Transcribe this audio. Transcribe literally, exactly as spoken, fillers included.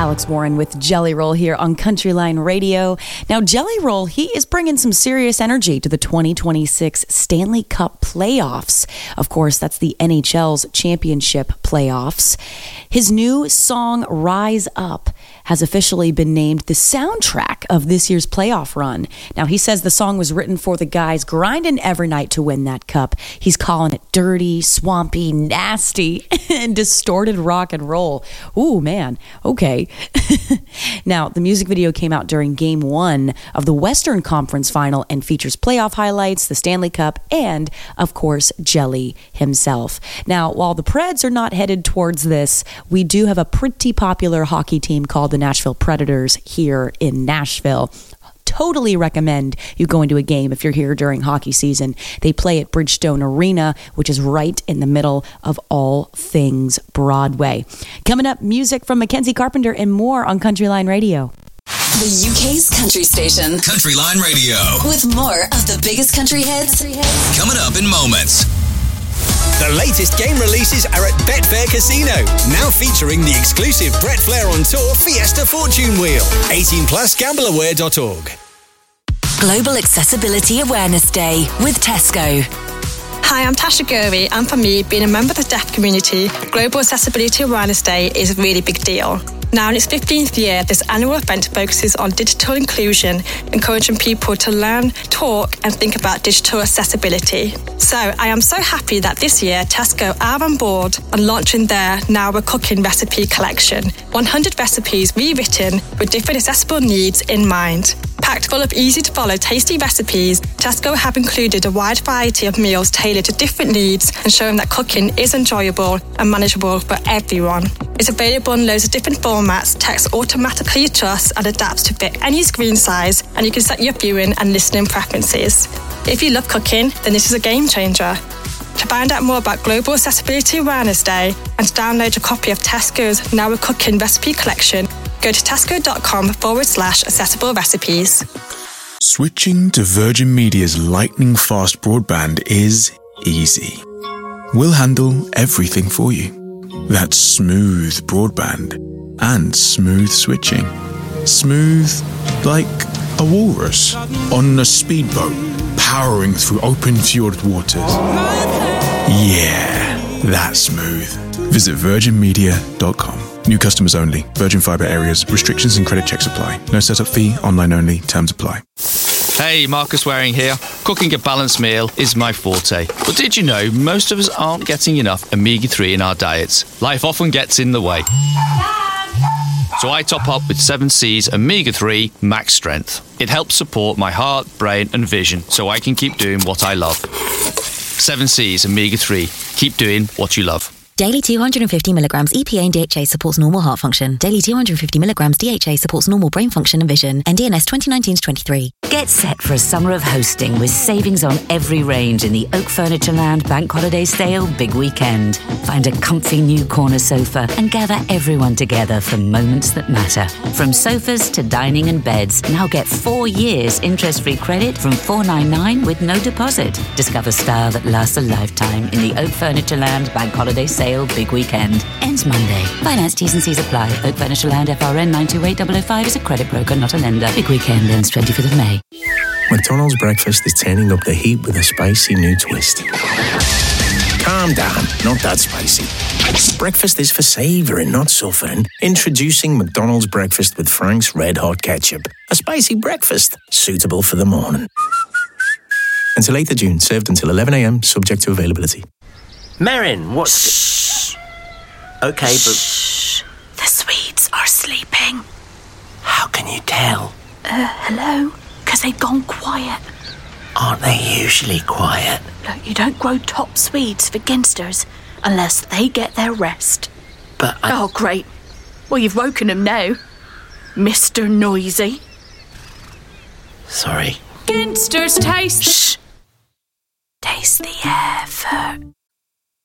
Alex Warren with Jelly Roll here on Countryline Radio. Now, Jelly Roll, he is bringing some serious energy to the twenty twenty-six Stanley Cup playoffs. Of course, that's the N H L's championship playoffs. His new song, Rise Up, has officially been named the soundtrack of this year's playoff run. Now, he says the song was written for the guys grinding every night to win that cup. He's calling it dirty, swampy, nasty, and distorted rock and roll. Ooh, man. Okay. Now, the music video came out during game one of the Western Conference Final and features playoff highlights, the Stanley Cup, and, of course, Jelly himself. Now, while the Preds are not headed towards this, we do have a pretty popular hockey team called the Nashville Predators here in Nashville. Totally recommend you go into a game if you're here during hockey season. They play at Bridgestone Arena, which is right in the middle of all things Broadway. Coming up, music from Mackenzie Carpenter and more on Countryline Radio. The U K's country station. Countryline Radio. With more of the biggest country hits. Coming up in moments. The latest game releases are at Betfair Casino, now featuring the exclusive Brett Flair on Tour Fiesta Fortune Wheel. eighteen plus gamble aware dot org. Global Accessibility Awareness Day with Tesco. Hi, I'm Tasha Gurvey, and for me, being a member of the deaf community, Global Accessibility Awareness Day is a really big deal. Now in its fifteenth year, this annual event focuses on digital inclusion, encouraging people to learn, talk, and think about digital accessibility. So I am so happy that this year, Tesco are on board and launching their Now We're Cooking recipe collection. one hundred recipes rewritten with different accessible needs in mind. Packed full of easy-to-follow, tasty recipes, Tesco have included a wide variety of meals tailored to different needs and showing that cooking is enjoyable and manageable for everyone. It's available in loads of different formats, text automatically adjusts and adapts to fit any screen size, and you can set your viewing and listening preferences. If you love cooking, then this is a game changer. To find out more about Global Accessibility Awareness Day and to download a copy of Tesco's Now We're Cooking recipe collection, go to tesco.com forward slash accessible recipes. Switching to Virgin Media's lightning-fast broadband is easy. We'll handle everything for you. That's smooth broadband and smooth switching. Smooth like a walrus on a speedboat powering through open fjord waters. Yeah, that's smooth. Visit virgin media dot com. New customers only. Virgin Fibre areas. Restrictions and credit checks apply. No setup fee. Online only. Terms apply. Hey, Marcus Waring here. Cooking a balanced meal is my forte. But did you know most of us aren't getting enough omega three in our diets? Life often gets in the way. So I top up with seven C's omega three Max Strength. It helps support my heart, brain and vision so I can keep doing what I love. seven C's omega three. Keep doing what you love. Daily two hundred fifty milligrams E P A and D H A supports normal heart function. Daily two hundred fifty milligrams D H A supports normal brain function and vision. N D N S twenty nineteen to twenty-three. Get set for a summer of hosting with savings on every range in the Oak Furnitureland Bank Holiday Sale Big Weekend. Find a comfy new corner sofa and gather everyone together for moments that matter. From sofas to dining and beds, now get four years interest-free credit from four ninety-nine with no deposit. Discover style that lasts a lifetime in the Oak Furnitureland Bank Holiday Sale Big Weekend. Ends Monday. Finance T's and C's apply. Oak Furnitureland F R N nine two eight zero zero five is a credit broker, not a lender. Big Weekend ends twenty-fifth of May. McDonald's breakfast is turning up the heat with a spicy new twist. Calm down, not that spicy. Breakfast is for savouring, not suffering. Introducing McDonald's breakfast with Frank's Red Hot Ketchup. A spicy breakfast, suitable for the morning. Until eighth of June, served until eleven a.m, subject to availability. Merrin, what's... Shh. Okay, but... Shh. The Swedes are sleeping. How can you tell? Uh, hello? Because they've gone quiet. Aren't they usually quiet? Look, you don't grow top Swedes for ginsters unless they get their rest. But I... Oh, great. Well, you've woken them now, Mister Noisy. Sorry. Ginsters taste... Shh. Taste the air first.